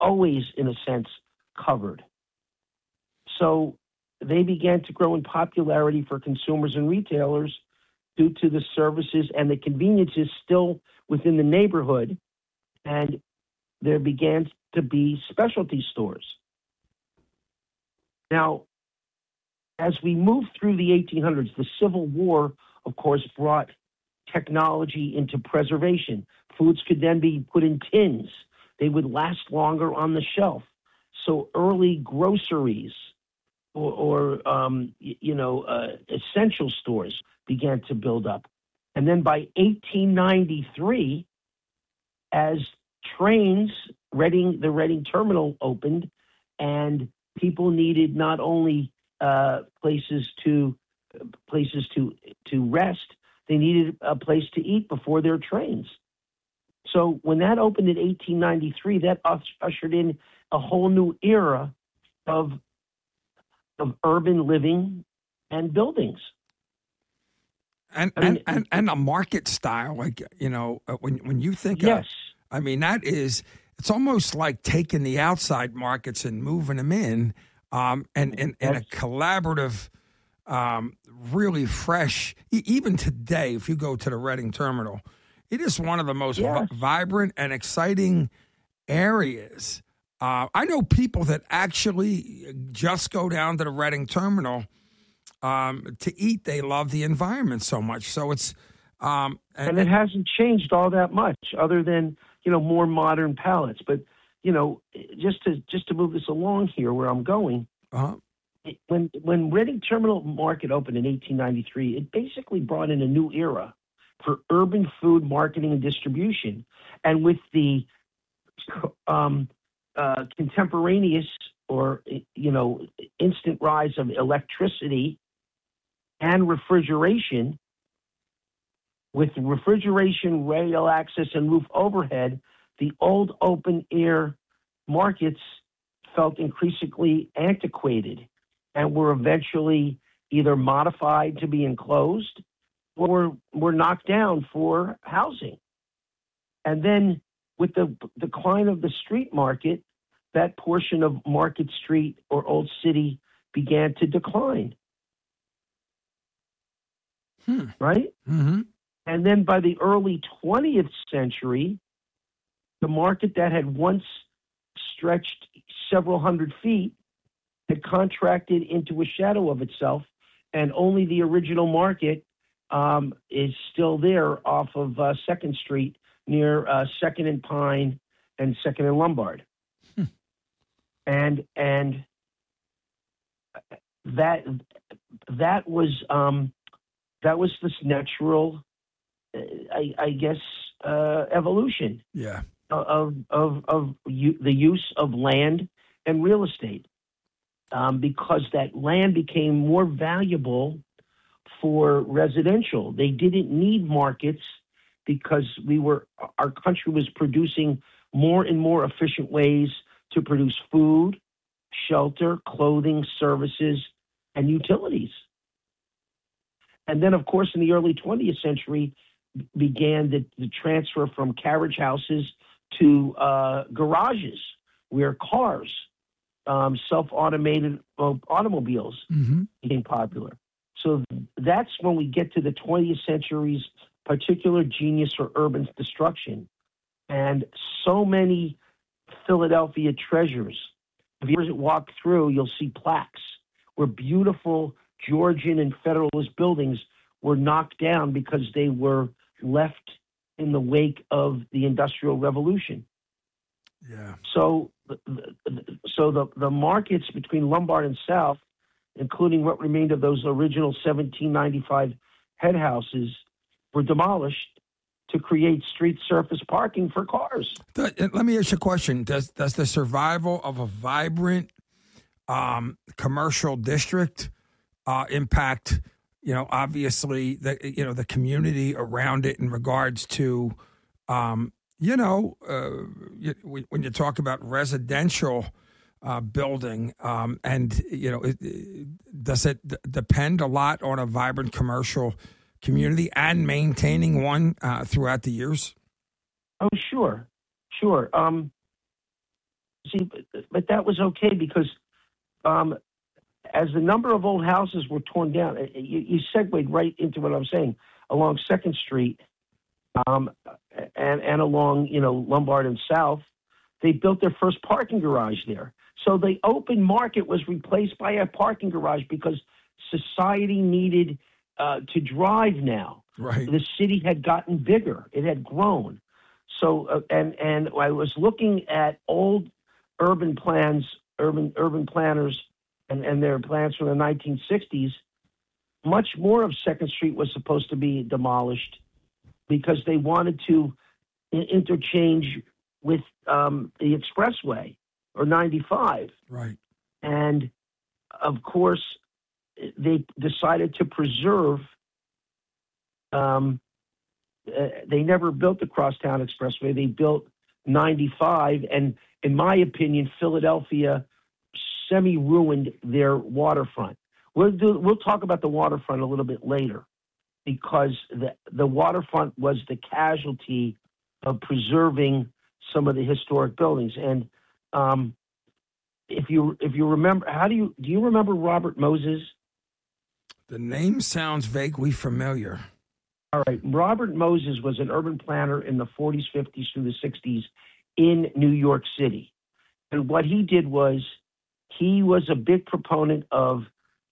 always, in a sense, covered. So they began to grow in popularity for consumers and retailers due to the services and the conveniences still within the neighborhood. And there began to be specialty stores. Now, as we move through the 1800s, the Civil War, of course, brought technology into preservation. Foods could then be put in tins. They would last longer on the shelf. So early groceries or essential stores began to build up. And then by 1893, as trains, the Reading Terminal opened, and people needed not only places to rest, they needed a place to eat before their trains. So when that opened in 1893, that ushered in a whole new era of urban living and buildings. And a market style, like, when you think yes. It's almost like taking the outside markets and moving them in, and a collaborative, really fresh. Even today, if you go to the Reading Terminal, it is one of the most vibrant and exciting areas. I know people that actually just go down to the Reading Terminal to eat. They love the environment so much. So it's and it hasn't changed all that much, other than more modern palettes. But just to move this along here, where I'm going, when Reading Terminal Market opened in 1893, it basically brought in a new era for urban food marketing and distribution, and with the contemporaneous or instant rise of electricity and refrigeration. With refrigeration, rail access, and roof overhead, the old open-air markets felt increasingly antiquated and were eventually either modified to be enclosed or were knocked down for housing. And then with the decline of the street market, that portion of Market Street or Old City began to decline. Right? Mm-hmm. And then by the early 20th century, the market that had once stretched several hundred feet had contracted into a shadow of itself, and only the original market is still there off of 2nd Street near 2nd and Pine and 2nd and Lombard. And that was this natural, I guess, evolution. Yeah. Of the use of land and real estate, because that land became more valuable for residential. They didn't need markets because our country was producing more and more efficient ways to produce food, shelter, clothing, services, and utilities. And then, of course, in the early 20th century began the transfer from carriage houses to garages, where cars, self-automated automobiles became popular. So that's when we get to the 20th century's particular genius for urban destruction. And so many Philadelphia treasures. If you ever walk through, you'll see plaques where beautiful Georgian and Federalist buildings were knocked down because they were left in the wake of the Industrial Revolution. Yeah. So the markets between Lombard and South, including what remained of those original 1795 head houses, were demolished to create street surface parking for cars. Let me ask you a question. Does the survival of a vibrant commercial district impact, obviously the community around it in regards to, when you talk about residential building, does it depend a lot on a vibrant commercial community and maintaining one throughout the years? Oh, sure. See, but that was okay because as the number of old houses were torn down, you segued right into what I'm saying. Along Second Street and along, Lombard and South, they built their first parking garage there. So the open market was replaced by a parking garage because society needed to drive now. Right. The city had gotten bigger. It had grown. So, and I was looking at old urban plans, urban planners and their plans from the 1960s. Much more of Second Street was supposed to be demolished because they wanted to interchange with the expressway or 95. Right. And, of course, they decided to preserve they never built the Crosstown Expressway. They built 95. And in my opinion, Philadelphia semi-ruined their waterfront. We'll talk about the waterfront a little bit later because the waterfront was the casualty of preserving some of the historic buildings. And if you remember, do you remember Robert Moses? The name sounds vaguely familiar. All right. Robert Moses was an urban planner in the 40s, 50s through the 60s in New York City. And what he did was he was a big proponent of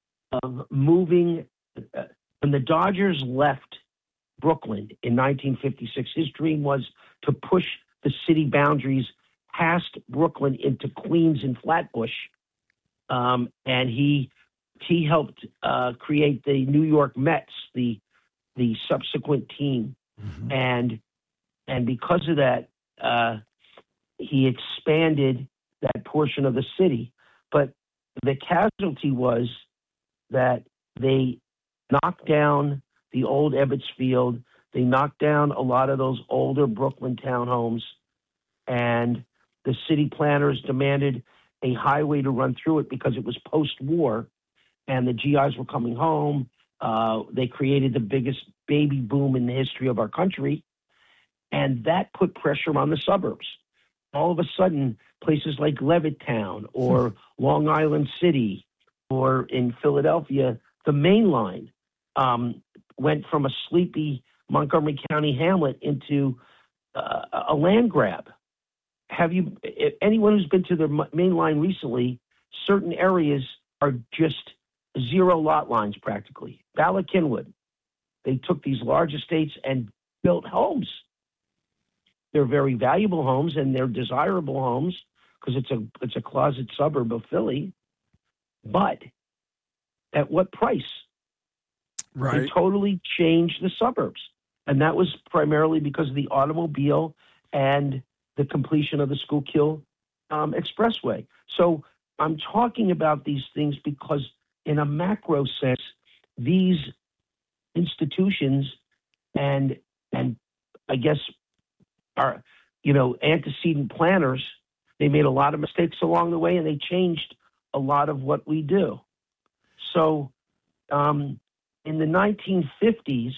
moving. When the Dodgers left Brooklyn in 1956, his dream was to push the city boundaries past Brooklyn into Queens and Flatbush. And he helped create the New York Mets, the subsequent team. Mm-hmm. And because of that, he expanded that portion of the city. But the casualty was that they knocked down the old Ebbets Field. They knocked down a lot of those older Brooklyn townhomes. And the city planners demanded a highway to run through it because it was post-war. And the GIs were coming home. They created the biggest baby boom in the history of our country. And that put pressure on the suburbs. All of a sudden, places like Levittown or Long Island City or in Philadelphia, the Main Line went from a sleepy Montgomery County hamlet into a land grab. Anyone who's been to the Main Line recently, certain areas are just zero lot lines practically. Bala Cynwyd, they took these large estates and built homes. They're very valuable homes and they're desirable homes because it's a closet suburb of Philly. But at what price? Right. They totally changed the suburbs. And that was primarily because of the automobile and the completion of the Schuylkill Expressway. So I'm talking about these things because in a macro sense, these institutions and I guess our, antecedent planners, they made a lot of mistakes along the way and they changed a lot of what we do. So in the 1950s,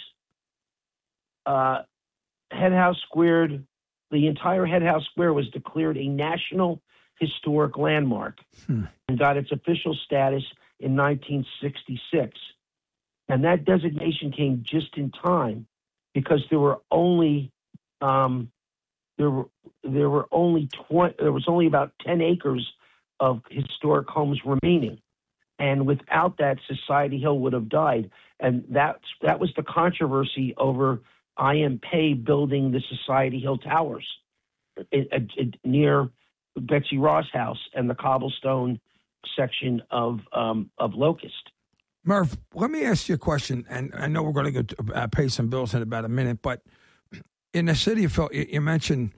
Head House Square, the entire Head House Square was declared a National Historic Landmark and got its official status in 1966. And that designation came just in time because there was only about 10 acres of historic homes remaining. And without that, Society Hill would have died. And that was the controversy over I.M. Pei building the Society Hill Towers near Betsy Ross House and the cobblestone section of Locust. Murph, let me ask you a question, and I know we're going to go pay some bills in about a minute, but in the city of Phil, you mentioned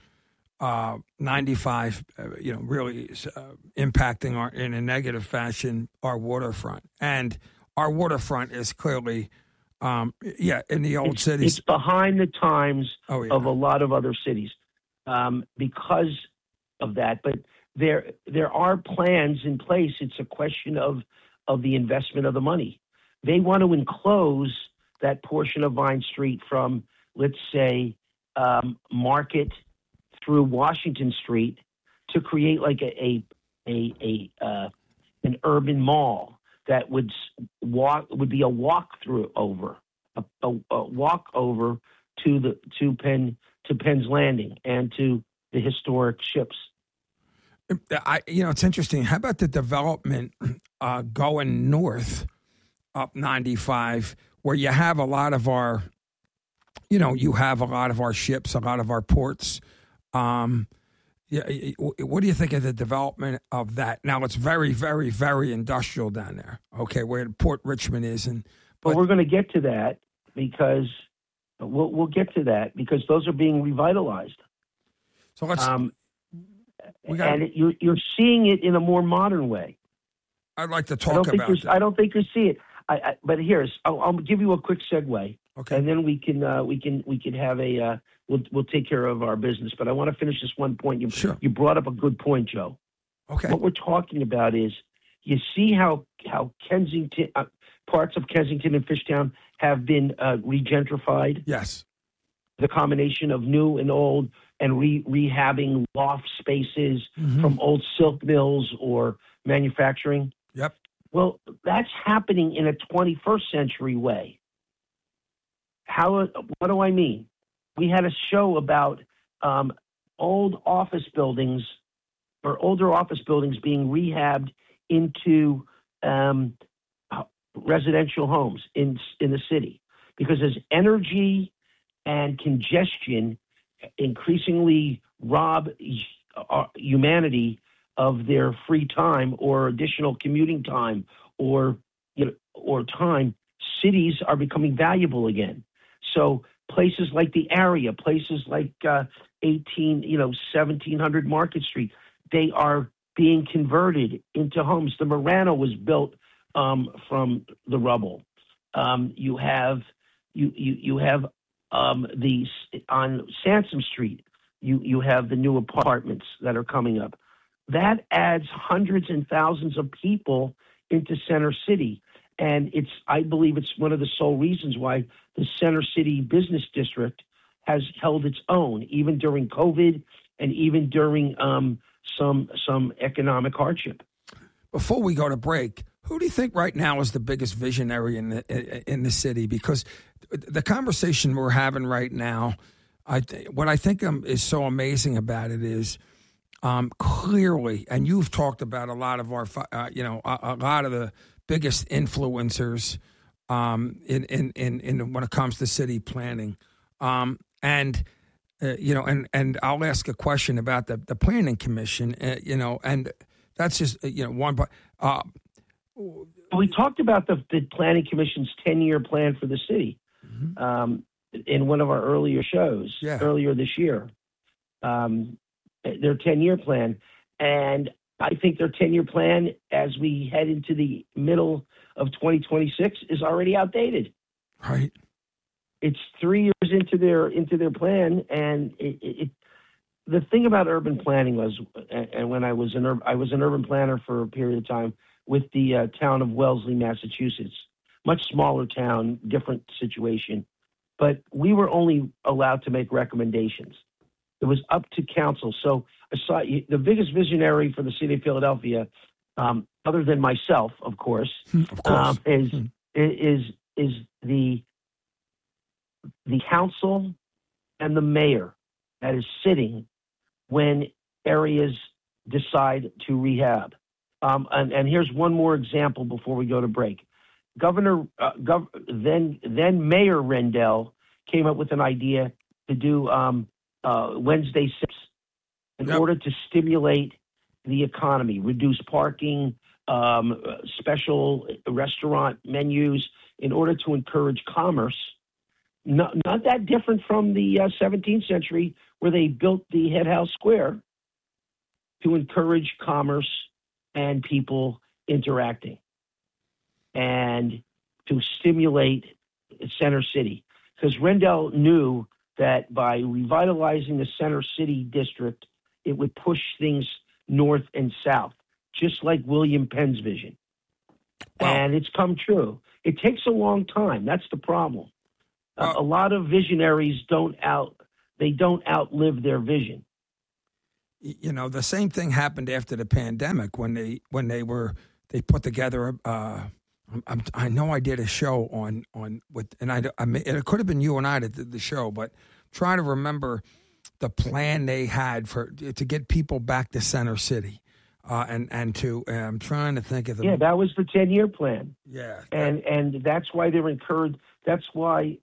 95, really impacting in a negative fashion our waterfront, and our waterfront is clearly, in the old cities, it's behind the times of a lot of other cities because of that. But there are plans in place. It's a question of the investment of the money. They want to enclose that portion of Vine Street from, let's say, Market through Washington Street to create like an urban mall that would be a walk-through over a walk over to Penn's Landing and to the historic ships. It's interesting. How about the development going north up 95, where you have a lot of our, ships, a lot of our ports. What do you think of the development of that? Now it's very, very, very industrial down there. Okay, where Port Richmond is, but we're going to get to that because we'll get to that because those are being revitalized. So let's. You're seeing it in a more modern way. I'd like to talk about that. I don't think you see it. But I'll give you a quick segue. Okay. And then we can have we'll take care of our business. But I want to finish this one point. Sure. You brought up a good point, Joe. Okay. What we're talking about is you see how Kensington, parts of Kensington and Fishtown have been regentrified. Yes. The combination of new and old and rehabbing loft spaces from old silk mills or manufacturing. Yep. Well, that's happening in a 21st century way. What do I mean? We had a show about older office buildings being rehabbed into residential homes in the city because as energy and congestion increasingly rob humanity of their free time or additional commuting time or time, cities are becoming valuable again. So places like the area, places like 1700 Market Street, they are being converted into homes. The Marano was built from the rubble. You have on Sansom Street, you have the new apartments that are coming up. That adds hundreds and thousands of people into Center City. And I believe it's one of the sole reasons why the Center City Business District has held its own, even during COVID and even during some economic hardship. Before we go to break, who do you think right now is the biggest visionary in the city? Because the conversation we're having right now, what I think is so amazing about it is clearly, and you've talked about a lot of our, a lot of the biggest influencers in when it comes to city planning, and I'll ask a question about the planning commission, and that's just one. But we talked about the planning commission's 10-year plan for the city in one of our earlier shows earlier this year. Their 10-year plan, and I think their 10-year plan, as we head into the middle of 2026, is already outdated. Right. It's 3 years into their plan, and the thing about urban planning was, and when I was an urban planner for a period of time with the town of Wellesley, Massachusetts, much smaller town, different situation, but we were only allowed to make recommendations. It was up to council. So I saw the biggest visionary for the city of Philadelphia, other than myself, of course, is the council and the mayor that is sitting when areas decide to rehab. And here's one more example before we go to break. Then Mayor Rendell came up with an idea to do Wednesday sips in order to stimulate the economy, reduce parking, special restaurant menus in order to encourage commerce. Not that different from the 17th century where they built the Head House Square to encourage commerce and people interacting and to stimulate Center City. Because Rendell knew that by revitalizing the Center City district, it would push things north and south, just like William Penn's vision. Wow. And it's come true. It takes a long time. That's the problem. A lot of visionaries don't outlive their vision. the same thing happened after the pandemic when they put together. I know I did a show on with, and it could have been you and I that did the show, but trying to remember the plan they had to get people back to Center City, I'm trying to think of the. Yeah, that was the 10-year plan. Yeah, and that's why they're incurred. That's why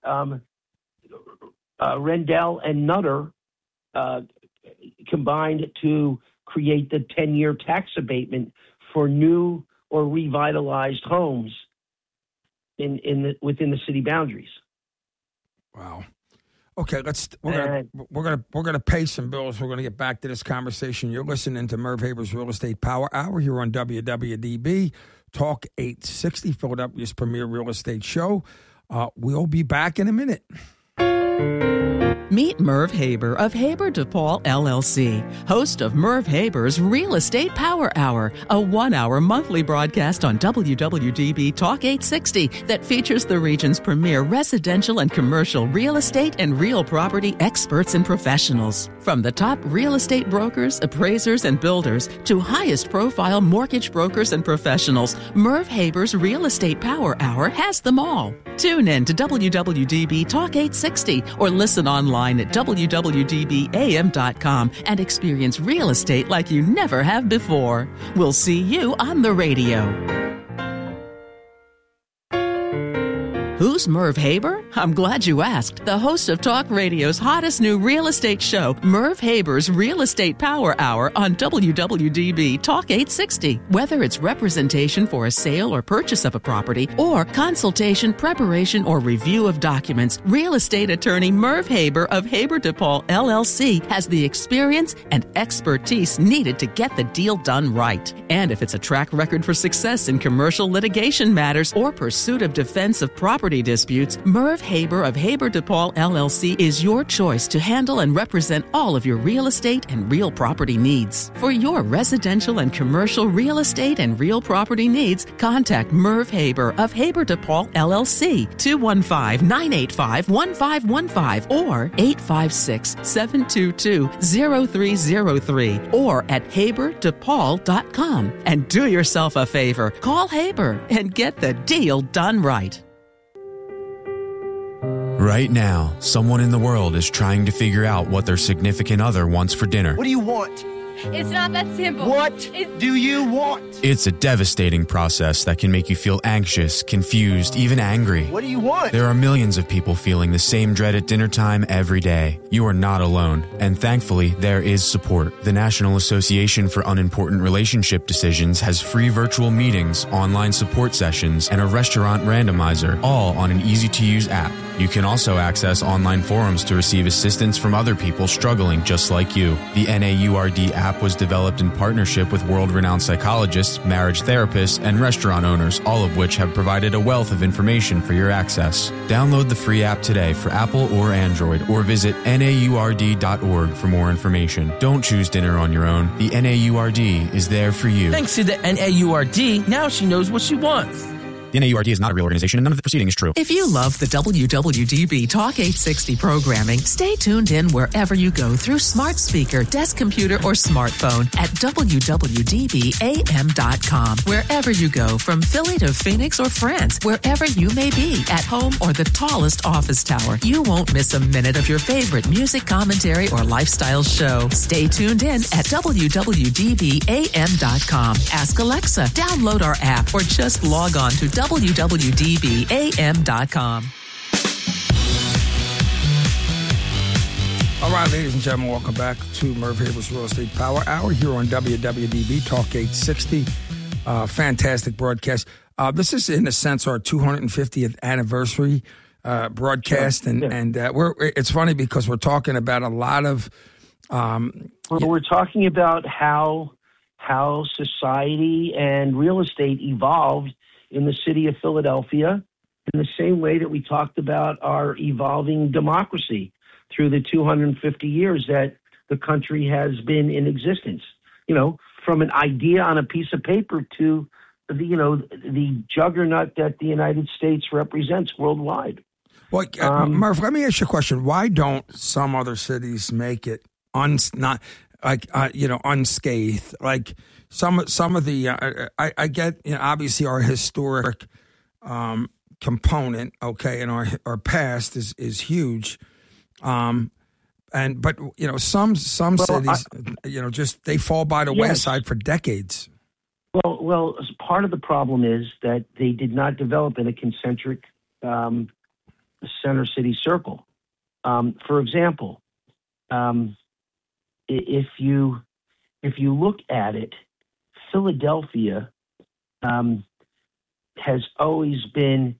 Rendell and Nutter combined to create the 10-year tax abatement for new or revitalized homes within the city boundaries. Wow. Okay, we're gonna pay some bills. We're gonna get back to this conversation. You're listening to Merv Haber's Real Estate Power Hour here on WWDB Talk 860, Philadelphia's premier real estate show. We'll be back in a minute. Meet Merv Haber of Haber DePaul LLC, host of Merv Haber's Real Estate Power Hour, a 1-hour monthly broadcast on WWDB Talk 860 that features the region's premier residential and commercial real estate and real property experts and professionals. From the top real estate brokers, appraisers, and builders to highest profile mortgage brokers and professionals, Merv Haber's Real Estate Power Hour has them all. Tune in to WWDB Talk 860 or listen online at www.dbam.com and experience real estate like you never have before. We'll see you on the radio. Who's Merv Haber? I'm glad you asked. The host of Talk Radio's hottest new real estate show, Merv Haber's Real Estate Power Hour on WWDB Talk 860. Whether it's representation for a sale or purchase of a property, or consultation, preparation, or review of documents, real estate attorney Merv Haber of Haber DePaul LLC has the experience and expertise needed to get the deal done right. And if it's a track record for success in commercial litigation matters or pursuit of defense of property disputes, Merv Haber of Haber DePaul LLC is your choice to handle and represent all of your real estate and real property needs. For your residential and commercial real estate and real property needs, contact Merv Haber of Haber DePaul LLC, 215-985-1515 or 856-722-0303 or at haberdepaull.com. And do yourself a favor, call Haber and get the deal done right. Right now, someone in the world is trying to figure out what their significant other wants for dinner. What do you want? It's not that simple. What do you want? It's a devastating process that can make you feel anxious, confused, even angry. What do you want? There are millions of people feeling the same dread at dinner time every day. You are not alone, and thankfully, there is support. The National Association for Unimportant Relationship Decisions has free virtual meetings, online support sessions, and a restaurant randomizer, all on an easy-to-use app. You can also access online forums to receive assistance from other people struggling just like you. The NAURD app was developed in partnership with world-renowned psychologists, marriage therapists, and restaurant owners, all of which have provided a wealth of information for your access. Download the free app today for Apple or Android, or visit NAURD.org for more information. Don't choose dinner on your own. The NAURD is there for you. Thanks to the NAURD, now she knows what she wants. The NAURD is not a real organization, and none of the preceding is true. If you love the WWDB Talk 860 programming, stay tuned in wherever you go through smart speaker, desk computer, or smartphone at WWDBAM.com. Wherever you go, from Philly to Phoenix or France, wherever you may be, at home or the tallest office tower, you won't miss a minute of your favorite music, commentary, or lifestyle show. Stay tuned in at WWDBAM.com. Ask Alexa, download our app, or just log on to WWDBAM.com. All right, ladies and gentlemen, welcome back to Merv Haber's Real Estate Power Hour here on WWDB Talk 860. Fantastic broadcast. This is, in a sense, our 250th anniversary broadcast, and it's funny because we're talking about a lot of. We're talking about how society and real estate evolved in the city of Philadelphia, in the same way that we talked about our evolving democracy through the 250 years that the country has been in existence. You know, from an idea on a piece of paper to the juggernaut that the United States represents worldwide. Well, Murph, let me ask you a question. Why don't some other cities make it unscathed. Like some of the I get obviously our historic component, okay, and our past is huge. But some cities, just they fall by the wayside for decades. Well, part of the problem is that they did not develop in a concentric center city circle. For example, if you look at it, Philadelphia has been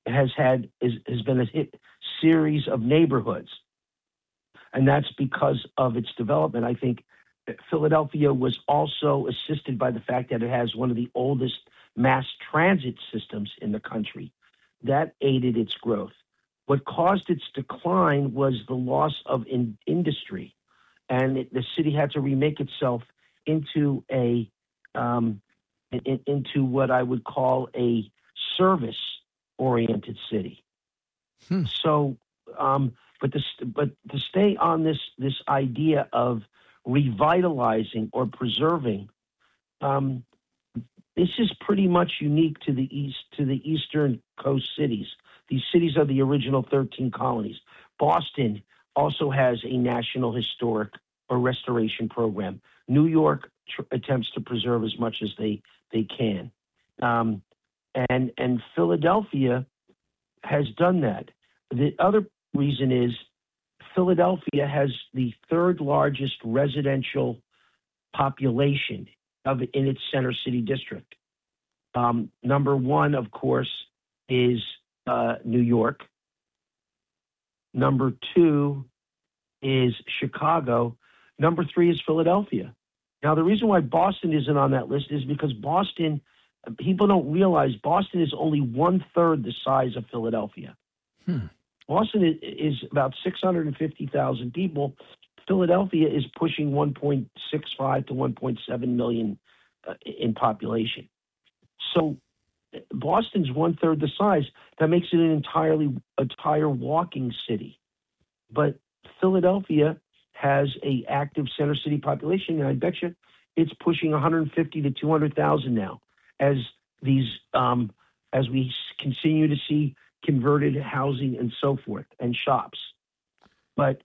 a hit series of neighborhoods. And that's because of its development. I think Philadelphia was also assisted by the fact that it has one of the oldest mass transit systems in the country. That aided its growth. What caused its decline was the loss of industry, and the city had to remake itself into into what I would call a service-oriented city. So. But to stay on this idea of revitalizing or preserving, this is pretty much unique to the eastern coast cities. These cities are the original 13 colonies. Boston also has a national historic or restoration program. New York attempts to preserve as much as they can, and Philadelphia has done that. The other reason is Philadelphia has the third largest residential population in its center city district. Number one, of course, is New York. Number two is Chicago. Number three is Philadelphia. Now, the reason why Boston isn't on that list is because Boston, people don't realize Boston is only 1/3 the size of Philadelphia. Boston is about 650,000 people. Philadelphia is pushing 1.65 to 1.7 million in population. So Boston's 1/3 the size. That makes it an entire walking city. But Philadelphia has a active center city population, and I bet you it's pushing 150 to 200,000 now, as we continue to see converted housing and so forth, and shops. But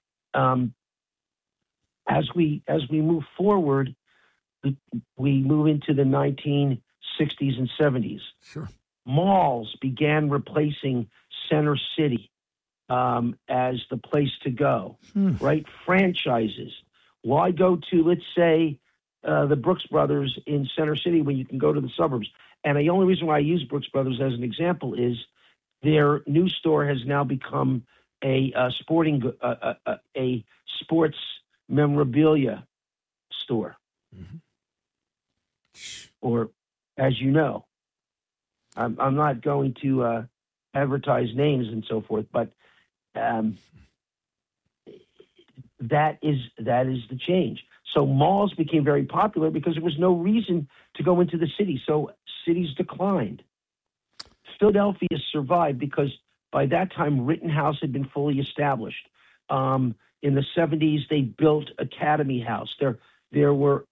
as we move forward, we move into the 1960s and 70s. Sure. Malls began replacing Center City as the place to go, right? Franchises. Why go to, let's say, the Brooks Brothers in Center City when you can go to the suburbs? And the only reason why I use Brooks Brothers as an example is their new store has now become a sports memorabilia store. Or, as you know, I'm not going to advertise names and so forth, but that is the change. So malls became very popular because there was no reason to go into the city. So cities declined. Philadelphia survived because by that time Rittenhouse had been fully established. In the 70s, they built Academy House. There were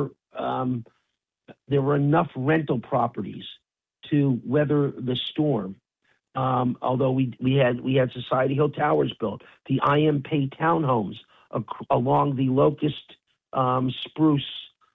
enough rental properties to weather the storm. Although we had Society Hill Towers built, the I.M. Pei townhomes along the Locust, Spruce,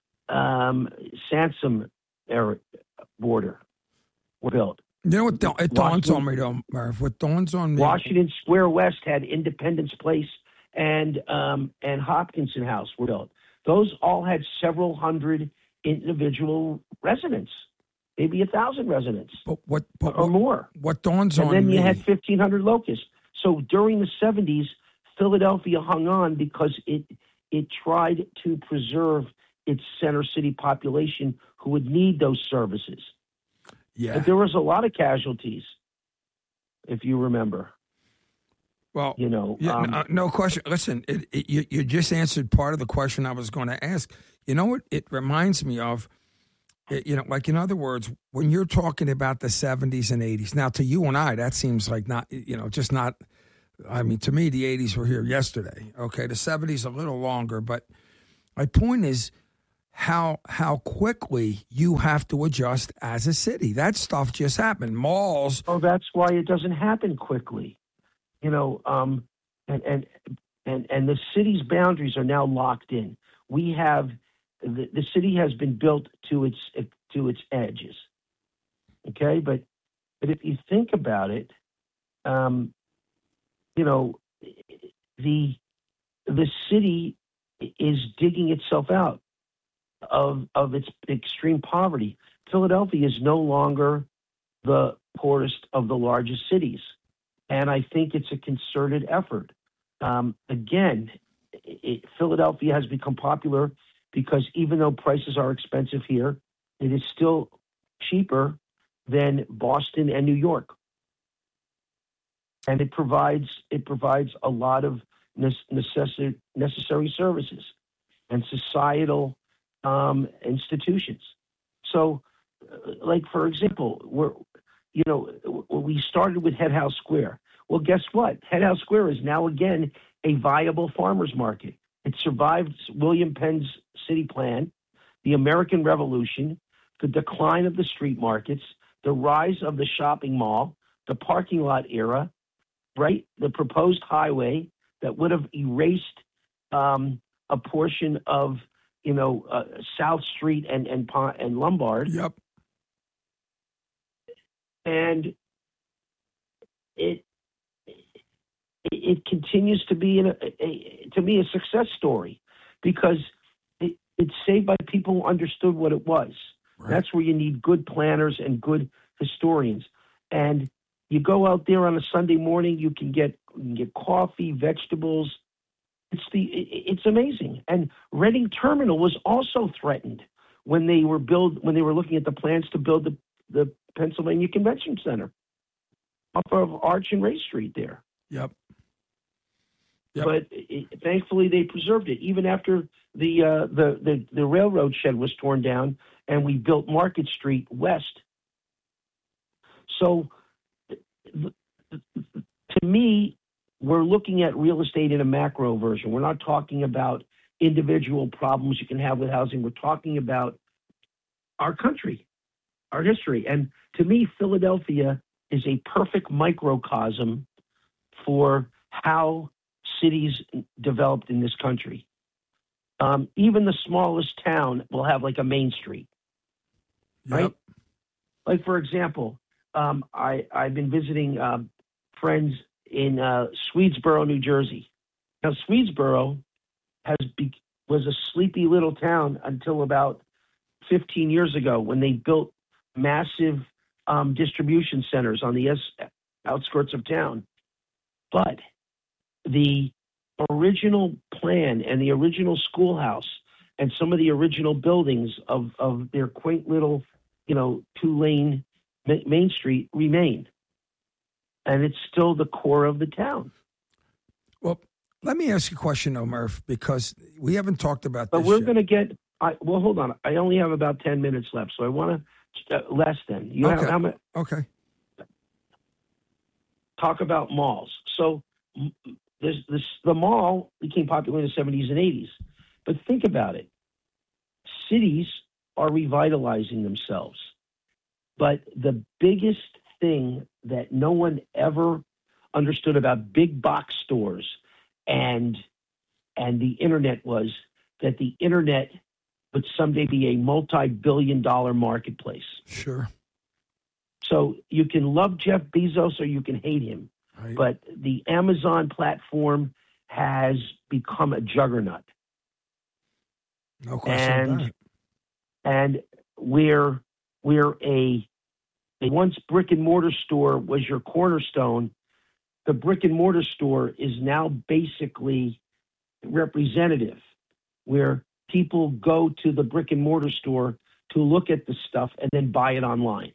Sansom border were built. You know what it dawns on me, though, Murph? What dawns on me? Washington Square West had Independence Place and Hopkinson House were built. Those all had several hundred individual residents, maybe 1,000 residents, or more. What dawns on me? And then you had 1,500 locusts. So during the 70s, Philadelphia hung on because it tried to preserve its center city population who would need those services. Yeah. But there was a lot of casualties, if you remember. Well, no question. Listen, you just answered part of the question I was going to ask. You know what it reminds me of? Like in other words, when you're talking about the 70s and 80s, now to you and I, that seems like not, just not, I mean, to me, the 80s were here yesterday. Okay. The 70s a little longer, but My point is how quickly you have to adjust as a city. That stuff just happened. Malls. Oh, that's why it doesn't happen quickly. And the city's boundaries are now locked in. We have the city has been built to its edges. Okay, but if you think about it, the city is digging itself out of its extreme poverty. Philadelphia is no longer the poorest of the largest cities, and I think it's a concerted effort. Again, Philadelphia has become popular because even though prices are expensive here, it is still cheaper than Boston and New York, and it provides a lot of necessary services and societal institutions. So, like for example, we started with Head House Square. Well, guess what? Head House Square is now again a viable farmers market. It survived William Penn's city plan, the American Revolution, the decline of the street markets, the rise of the shopping mall, the parking lot era, right? The proposed highway that would have erased a portion of South Street and Lombard. Yep. And it continues to be to me a success story because it's saved by people who understood what it was. Right. That's where you need good planners and good historians. And you go out there on a Sunday morning, you can get coffee, vegetables. It's amazing. And Reading Terminal was also threatened when they were looking at the plans to build the Pennsylvania Convention Center off of Arch and Ray Street there. Yep. But thankfully they preserved it even after the railroad shed was torn down and we built Market Street West. So to me, we're looking at real estate in a macro version. We're not talking about individual problems you can have with housing. We're talking about our country, our history. And to me, Philadelphia is a perfect microcosm for how cities developed in this country. Even the smallest town will have like a main street, right? Yep. Like, for example, I've been visiting friends in Swedesboro, New Jersey. Now, Swedesboro was a sleepy little town until about 15 years ago when they built massive distribution centers on the outskirts of town. But the original plan and the original schoolhouse and some of the original buildings of their quaint little, 2-lane Main Street remain. And it's still the core of the town. Well, let me ask you a question, though, Murph, because we haven't talked about this. But we're going to get. Well, hold on. I only have about 10 minutes left, so I want to less than. You okay. have how many? Okay. Talk about malls. So the mall became popular in the 70s and 80s. But think about it. Cities are revitalizing themselves. But the biggest thing that no one ever understood about big box stores and the internet was that the internet would someday be a multi-billion-dollar marketplace. Sure. So you can love Jeff Bezos or you can hate him, right. But the Amazon platform has become a juggernaut. No question about it. And where a once brick and mortar store was your cornerstone, the brick and mortar store is now basically representative, where people go to the brick and mortar store to look at the stuff and then buy it online.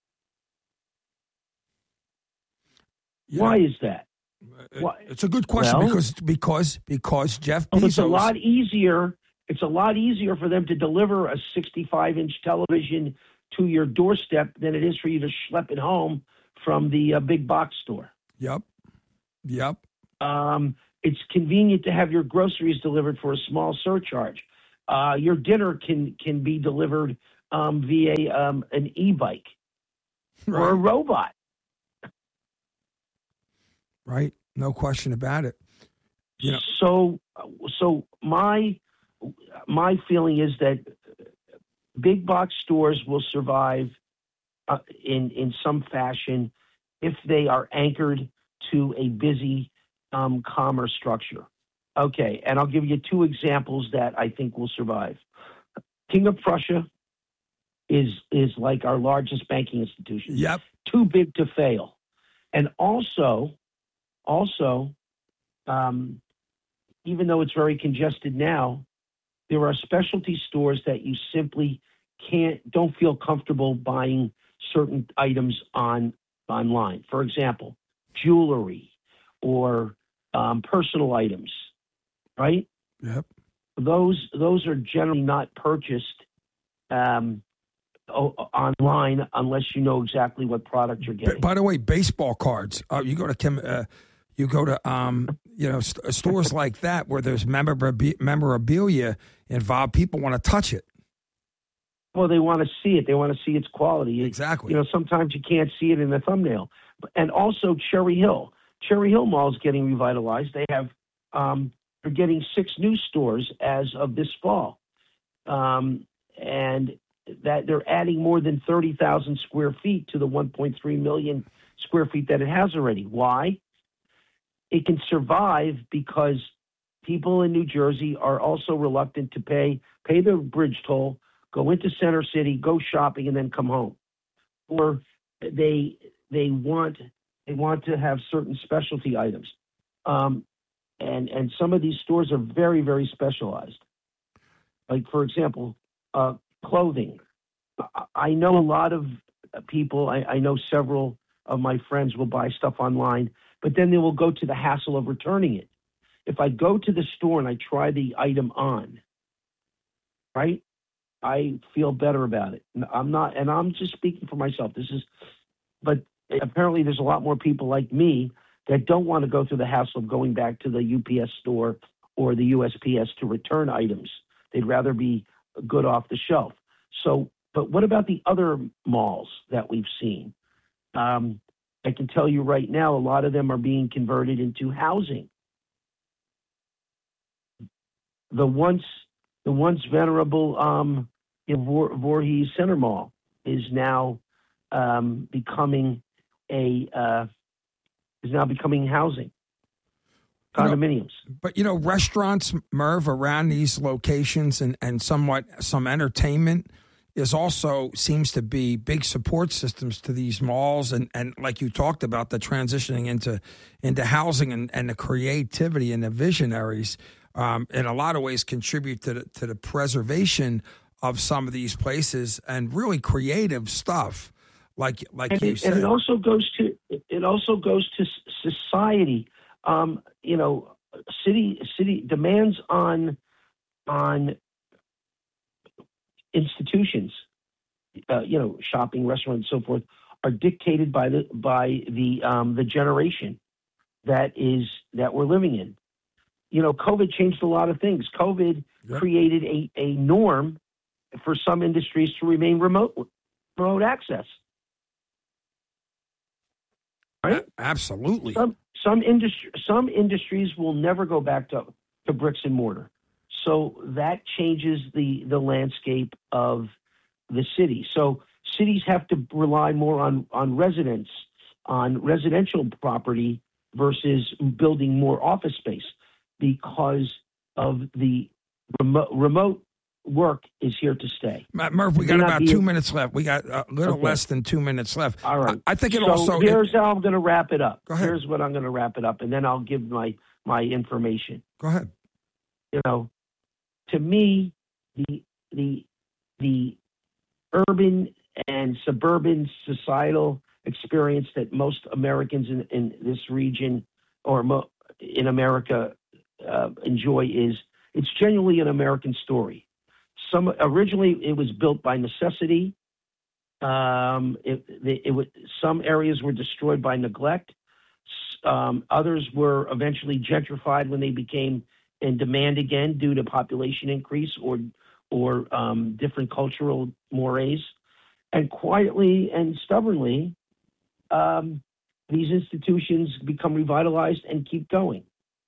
Yeah. Why is that? It's a good question because Jeff Bezos. It's a lot easier. It's a lot easier for them to deliver a 65-inch television to your doorstep than it is for you to schlep it home from the big box store. Yep. It's convenient to have your groceries delivered for a small surcharge. your dinner can be delivered via an e-bike or a robot. Right. No question about it. You know. So my feeling is that big box stores will survive in some fashion if they are anchored to a busy commerce structure. Okay, and I'll give you two examples that I think will survive. King of Prussia is like our largest banking institution. Yep. Too big to fail. And also, even though it's very congested now, there are specialty stores that you simply don't feel comfortable buying certain items online. For example, jewelry or personal items, right? Yep. Those are generally not purchased online unless you know exactly what product you're getting. By the way, baseball cards. You go to stores like that where there's memorabilia involved. People want to touch it. Well, they want to see it. They want to see its quality. Exactly. Sometimes you can't see it in the thumbnail. And also Cherry Hill. Cherry Hill Mall is getting revitalized. They have they're getting 6 new stores as of this fall, and that they're adding more than 30,000 square feet to the 1.3 million square feet that it has already. Why? It can survive because people in New Jersey are also reluctant to pay the bridge toll, go into Center City, go shopping, and then come home. Or they want to have certain specialty items. And some of these stores are very, very specialized. Like, for example, clothing. I know a lot of people, I know several of my friends will buy stuff online, but then they will go to the hassle of returning it. If I go to the store and I try the item on, right, I feel better about it. I'm just speaking for myself. But apparently there's a lot more people like me that don't want to go through the hassle of going back to the UPS store or the USPS to return items. They'd rather be good off the shelf. So, but what about the other malls that we've seen? I can tell you right now, a lot of them are being converted into housing. The once venerable Voorhees Center Mall is now becoming housing, condominiums. But restaurants, Merv, around these locations and somewhat some entertainment is also seems to be big support systems to these malls and like you talked about, the transitioning into housing and the creativity and the visionaries in a lot of ways contribute to the preservation of some of these places and really creative stuff. Like you said, and it also goes to society. City demands on institutions, shopping, restaurants, and so forth, are dictated by the generation that we're living in. COVID changed a lot of things. COVID created a norm for some industries to remain remote access. Right? Absolutely. Some industries will never go back to bricks and mortar. So that changes the landscape of the city. So cities have to rely more on residential property versus building more office space because of the remote work is here to stay. Murph, we got about 2 minutes left. We got a little less than 2 minutes left. All right. I think here's how I'm going to wrap it up. Go ahead. Here's what I'm going to wrap it up, and then I'll give my information. Go ahead. To me, the urban and suburban societal experience that most Americans in this region or in America enjoy it's genuinely an American story. Originally it was built by necessity. Some areas were destroyed by neglect. Others were eventually gentrified when they became in demand again due to population increase or or different cultural mores. And quietly and stubbornly, these institutions become revitalized and keep going.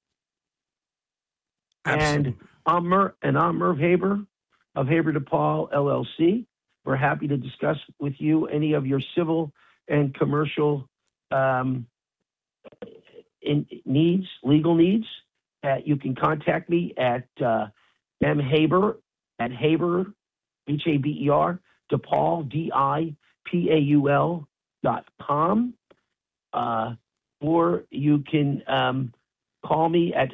Absolutely. And I'm Merv Haber of Haber DePaul LLC. We're happy to discuss with you any of your civil and commercial legal needs. You can contact me at mhaber at Haber, Haber, DePaul, DIPAUL.com. Or you can call me at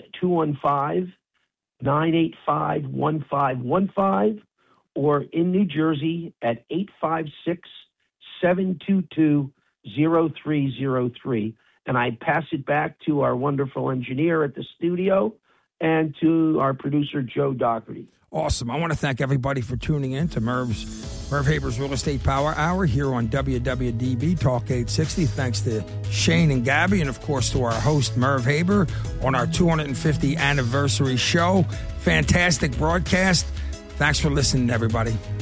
215-985-1515, or in New Jersey at 856-722-0303. And I pass it back to our wonderful engineer at the studio and to our producer, Joe Doherty. Awesome. I want to thank everybody for tuning in to Merv Haber's Real Estate Power Hour here on WWDB Talk 860. Thanks to Shane and Gabby, and of course to our host, Merv Haber, on our 250th anniversary show. Fantastic broadcast. Thanks for listening, everybody.